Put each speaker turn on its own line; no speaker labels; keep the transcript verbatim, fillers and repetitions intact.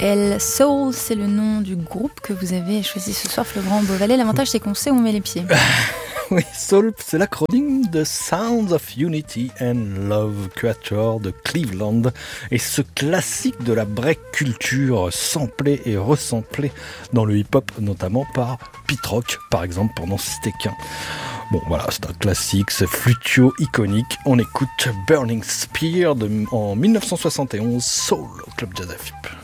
L Soul, c'est le nom du groupe que vous avez choisi ce soir, Florent Beauvalet. L'avantage, c'est qu'on sait où on met les pieds.
Oui, Soul, c'est l'acronyme de Sounds of Unity and Love, Quatuor de Cleveland. Et ce classique de la break culture, samplé et resamplé dans le hip-hop, notamment par Pete Rock, par exemple, pour n'en citer qu'un. Bon, voilà, c'est un classique, c'est flutio iconique. On écoute Burning Spear de, en dix-neuf cent soixante et onze, Soul, au Club Jazz F I P.